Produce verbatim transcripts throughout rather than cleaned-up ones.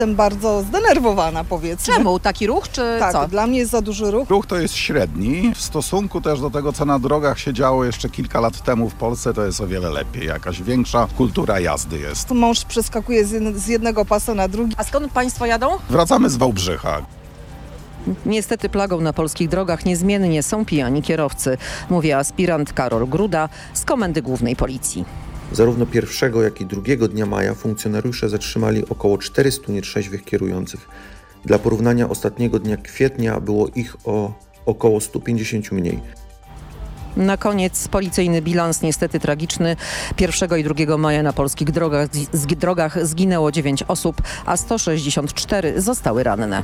Jestem bardzo zdenerwowana, powiedzmy. Czemu? Taki ruch, czy tak, co? dla mnie jest za duży ruch. Ruch to jest średni. W stosunku też do tego, co na drogach się działo jeszcze kilka lat temu w Polsce, to jest o wiele lepiej. Jakaś większa kultura jazdy jest. Mąż przeskakuje z jednego pasa na drugi. A skąd państwo jadą? Wracamy z Wałbrzycha. Niestety plagą na polskich drogach niezmiennie są pijani kierowcy, mówi aspirant Karol Gruda z Komendy Głównej Policji. Zarówno pierwszego, jak i drugiego dnia maja funkcjonariusze zatrzymali około czterystu nietrzeźwych kierujących. Dla porównania ostatniego dnia kwietnia było ich o około sto pięćdziesiąt mniej. Na koniec policyjny bilans niestety tragiczny. Pierwszego i drugiego maja na polskich drogach, z, drogach zginęło dziewięć osób, a sto sześćdziesiąt cztery zostały ranne.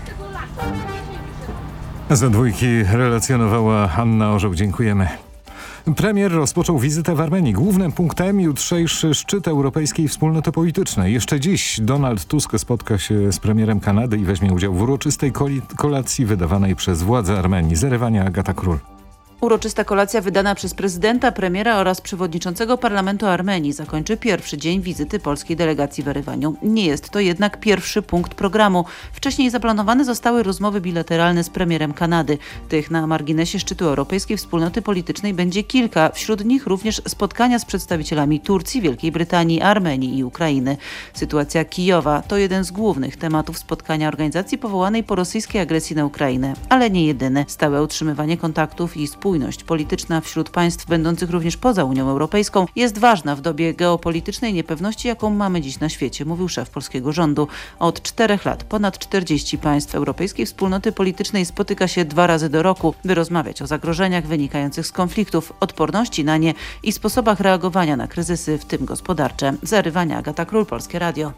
Za dwójki relacjonowała Anna Orzeł. Dziękujemy. Premier rozpoczął wizytę w Armenii. Głównym punktem jutrzejszy szczyt Europejskiej Wspólnoty Politycznej. Jeszcze dziś Donald Tusk spotka się z premierem Kanady i weźmie udział w uroczystej kolacji wydawanej przez władze Armenii. Z Erywania Agata Król. Uroczysta kolacja wydana przez prezydenta, premiera oraz przewodniczącego parlamentu Armenii zakończy pierwszy dzień wizyty polskiej delegacji w Erywaniu. Nie jest to jednak pierwszy punkt programu. Wcześniej zaplanowane zostały rozmowy bilateralne z premierem Kanady. Tych na marginesie szczytu Europejskiej Wspólnoty Politycznej będzie kilka. Wśród nich również spotkania z przedstawicielami Turcji, Wielkiej Brytanii, Armenii i Ukrainy. Sytuacja Kijowa to jeden z głównych tematów spotkania organizacji powołanej po rosyjskiej agresji na Ukrainę, ale nie jedyny. Stałe utrzymywanie kontaktów i spójność polityczna wśród państw będących również poza Unią Europejską jest ważna w dobie geopolitycznej niepewności, jaką mamy dziś na świecie, mówił szef polskiego rządu. Od czterech lat ponad czterdzieści państw Europejskiej Wspólnoty Politycznej spotyka się dwa razy do roku, by rozmawiać o zagrożeniach wynikających z konfliktów, odporności na nie i sposobach reagowania na kryzysy, w tym gospodarcze. Z Erywania Agata Król, Polskie Radio.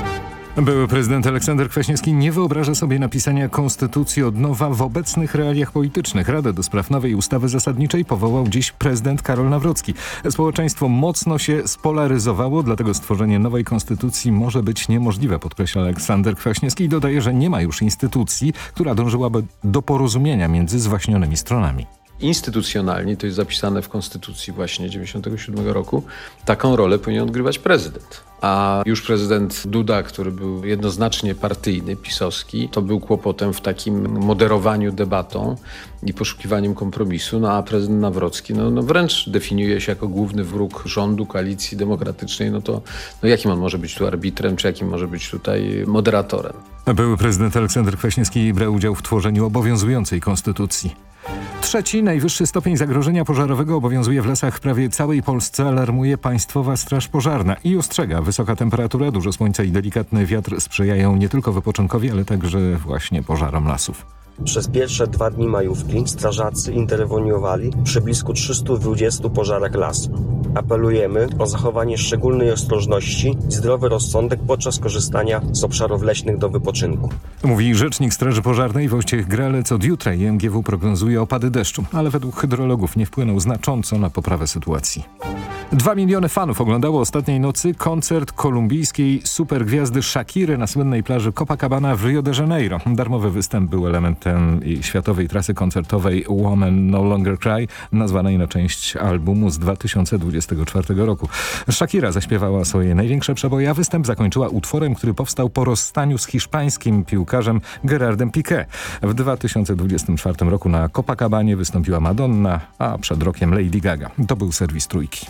Były prezydent Aleksander Kwaśniewski nie wyobraża sobie napisania konstytucji od nowa w obecnych realiach politycznych. Radę do spraw nowej ustawy zasadniczej powołał dziś prezydent Karol Nawrocki. Społeczeństwo mocno się spolaryzowało, dlatego stworzenie nowej konstytucji może być niemożliwe, podkreśla Aleksander Kwaśniewski i dodaje, że nie ma już instytucji, która dążyłaby do porozumienia między zwaśnionymi stronami. Instytucjonalnie, to jest zapisane w Konstytucji właśnie dziewięćdziesiątego siódmego roku, taką rolę powinien odgrywać prezydent. A już prezydent Duda, który był jednoznacznie partyjny, pisowski, to był kłopotem w takim moderowaniu debatą i poszukiwaniem kompromisu, no a prezydent Nawrocki no, no wręcz definiuje się jako główny wróg rządu, koalicji demokratycznej, no to no jakim on może być tu arbitrem, czy jakim może być tutaj moderatorem? Były prezydent Aleksander Kwaśniewski brał udział w tworzeniu obowiązującej konstytucji. Trzeci, najwyższy stopień zagrożenia pożarowego obowiązuje w lasach w prawie całej Polsce, alarmuje Państwowa Straż Pożarna i ostrzega. Wysoka temperatura, dużo słońca i delikatny wiatr sprzyjają nie tylko wypoczynkowi, ale także właśnie pożarom lasów. Przez pierwsze dwa dni majówki strażacy interweniowali przy blisko trzystu dwudziestu pożarach lasu. Apelujemy o zachowanie szczególnej ostrożności i zdrowy rozsądek podczas korzystania z obszarów leśnych do wypoczynku. Mówi rzecznik Straży Pożarnej Wojciech Gralec. Od jutra I M G W prognozuje opady deszczu, ale według hydrologów nie wpłyną znacząco na poprawę sytuacji. Dwa miliony fanów oglądało ostatniej nocy koncert kolumbijskiej supergwiazdy Shakiry na słynnej plaży Copacabana w Rio de Janeiro. Darmowy występ był elementem jej światowej trasy koncertowej Woman No Longer Cry, nazwanej na część albumu z dwa tysiące dwudziestego czwartego roku. Shakira zaśpiewała swoje największe przeboje, a występ zakończyła utworem, który powstał po rozstaniu z hiszpańskim piłkarzem Gerardem Piqué. W dwa tysiące dwudziestym czwartym roku na Copacabanie wystąpiła Madonna, a przed rokiem Lady Gaga. To był serwis Trójki.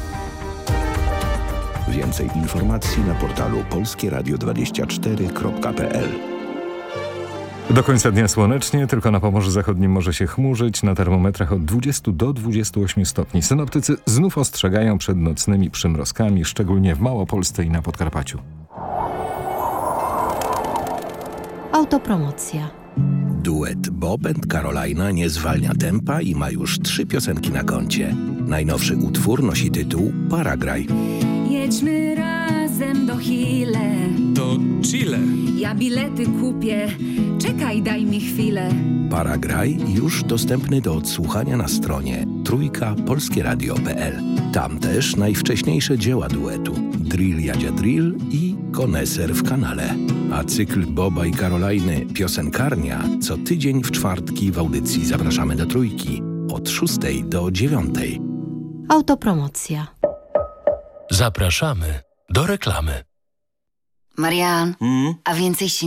Więcej informacji na portalu polskie radio dwadzieścia cztery kropka p l. Do końca dnia słonecznie, tylko na Pomorzu Zachodnim może się chmurzyć, na termometrach od dwudziestu do dwudziestu ośmiu stopni. Synoptycy znów ostrzegają przed nocnymi przymrozkami, szczególnie w Małopolsce i na Podkarpaciu. Autopromocja. Duet Bob and Carolina nie zwalnia tempa i ma już trzy piosenki na koncie. Najnowszy utwór nosi tytuł Paragraj. Jedźmy razem do Chile. Do Chile. Ja bilety kupię. Czekaj, daj mi chwilę. Paragraj już dostępny do odsłuchania na stronie trójka polskie radio kropka p l. Tam też najwcześniejsze dzieła duetu Drill Jadzia Drill i Koneser w kanale. A cykl Boba i Karoliny Piosenkarnia co tydzień w czwartki w audycji Zapraszamy do Trójki od szóstej do dziewiątej. Autopromocja. Zapraszamy do reklamy. Marian, mm? a więcej się